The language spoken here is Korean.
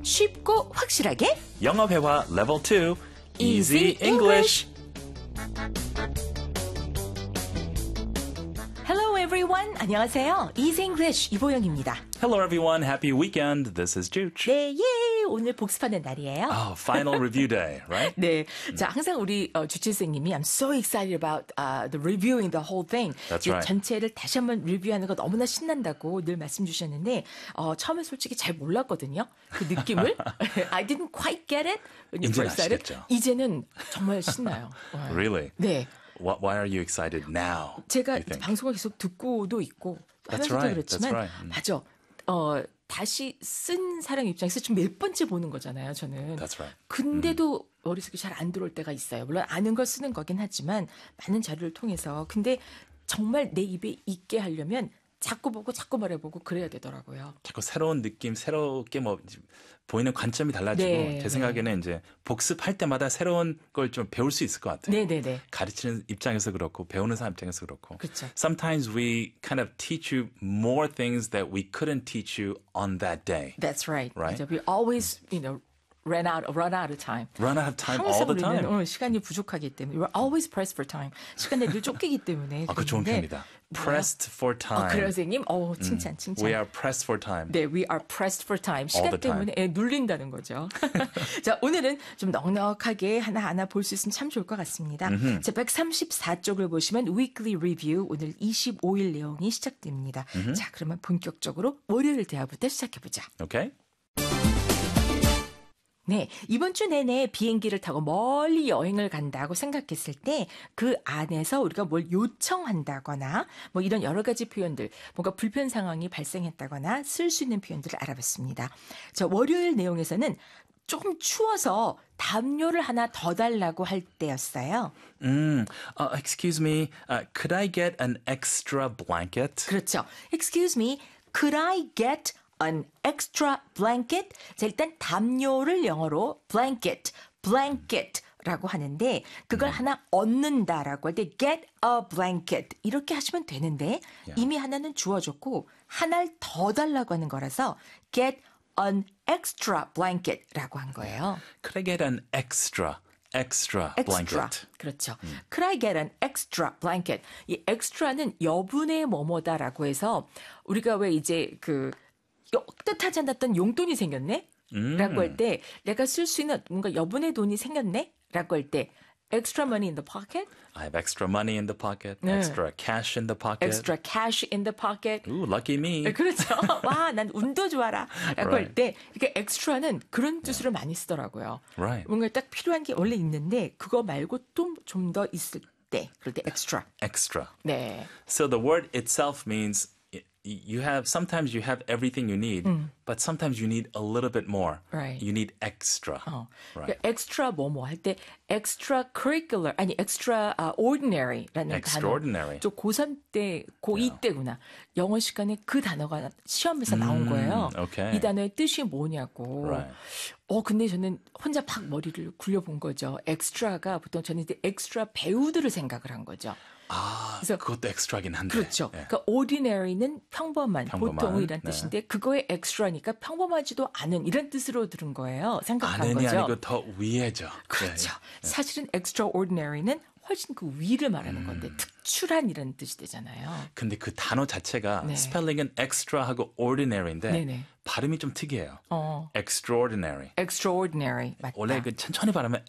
쉽고 확실하게 영어 회화 level 2 Easy English. Hello everyone. 안녕하세요. Easy English 이보영입니다. Hello everyone. Happy weekend. This is Juch. 네, 예. 오늘 복습하는 날이에요. Oh, final review day, right? 네. 자, 항상 우리 주치 선생님이 I'm so excited about the reviewing the whole thing. That's right. 전체를 다시 한번 리뷰하는 거 너무나 신난다고 늘 말씀 주셨는데 처음에 솔직히 잘 몰랐거든요. 그 느낌을. I didn't quite get it. 이제는 아시겠죠. 이제는 정말 신나요. Really? 네. Why are you excited now? 제가 you think? 방송을 계속 듣고도 있고 That's 하면서도 right. 그렇지만 That's right. 맞아. 다시 쓴 사람 입장에서 지금 몇 번째 보는 거잖아요, 저는. That's right. 근데도 머릿속에 잘 안 들어올 때가 있어요. 물론 아는 걸 쓰는 거긴 하지만 많은 자료를 통해서. 근데 정말 내 입에 있게 하려면 자꾸 보고 자꾸 말해보고 그래야 되더라고요. 자꾸 새로운 느낌, 새롭게 뭐 보이는 관점이 달라지고 네, 제 생각에는 이제 복습할 때마다 새로운 걸 좀 배울 수 있을 것 같아요. 네네네. 가르치는 입장에서 그렇고 배우는 사람 입장에서 그렇고. 그렇죠. Sometimes we kind of teach you more things that we couldn't teach you on that day. That's right. Right? We always, run out of time. Run out of time all 항상 the time. 우리는 시간이 부족하기 때문에 we're always pressed for time. 시간에 늘 쫓기기 때문에. 그 좋은 그런데 표현이다. Pressed for time. 그래요, 선생님. 칭찬. We are pressed for time. 네, we are pressed for time. All 시간 the time. 때문에 눌린다는 거죠. 자, 오늘은 좀 넉넉하게 하나하나 볼 수 있으면 참 좋을 것 같습니다. 자, 134쪽을 보시면 weekly review 오늘 25일 내용이 시작됩니다. 자, 그러면 본격적으로 월요일 대화부터 시작해보자. Okay? 네, 이번 주 내내 비행기를 타고 멀리 여행을 간다고 생각했을 때 그 안에서 우리가 뭘 요청한다거나 뭐 이런 여러 가지 표현들, 뭔가 불편 상황이 발생했다거나 쓸 수 있는 표현들을 알아봤습니다. 자, 월요일 내용에서는 조금 추워서 담요를 하나 더 달라고 할 때였어요. Excuse me, could I get an extra blanket? 그렇죠. Excuse me, could I get an extra blanket? 자, 일단 담요를 영어로 blanket라고 하는데 그걸 하나 얻는다라고 할 때 get a blanket 이렇게 하시면 되는데 이미 하나는 주어졌고 하나를 더 달라고 하는 거라서 get an extra blanket라고 한 거예요. Could I get an extra blanket? 그렇죠. Could I get an extra blanket? 이 extra는 여분의 뭐뭐다라고 해서 우리가 왜 이제 뜻하지 않았던 용돈이 생겼네? 라고 할 때 내가 쓸 수 있는 뭔가 여분의 돈이 생겼네? 라고 할 때 extra money in the pocket? I have extra money in the pocket, extra cash in the pocket. extra cash in the pocket? Ooh, lucky me. 그렇죠. 와, 난 운도 좋아라. 라고 Right. 할 때 이렇게 extra는 그런 뜻으로 많이 쓰더라고요. Right. 뭔가 딱 필요한 게 원래 있는데 그거 말고 좀 더 있을 때 그럴 때 extra. Extra. 네. So the word itself means sometimes you have everything you need, but sometimes you need a little bit more. Right. You need extra. Right. extra 뭐뭐 할 때 extracurricular 아니 extraordinary라는 Extraordinary. 단어. 저 고3 때 고2 때구나. 영어 시간에 그 단어가 시험에서 나온 거예요. okay. 이 단어의 뜻이 뭐냐고. Right. 근데 저는 혼자 팍 머리를 굴려본 거죠. extra가 보통 저는 이제 extra 배우들을 생각을 한 거죠. 그래서 그것도 extra긴 한데. 그렇죠. 예. 그러니까 ordinary는 평범한, 보통이란 네. 뜻인데 그거에 extra니까 평범하지도 않은 이런 뜻으로 들은 거예요. 생각한 아는이 거죠. 아니고 더 위에죠. 그렇죠. 예. 사실은 extraordinary는 훨씬 그 위를 말하는 건데 특출한 이런 뜻이 되잖아요. 근데 그 단어 자체가 네. 스펠링은 extra하고 ordinary인데 네네. 발음이 좀 특이해요. extraordinary. extraordinary 맞다. 원래 그 천천히 발음하면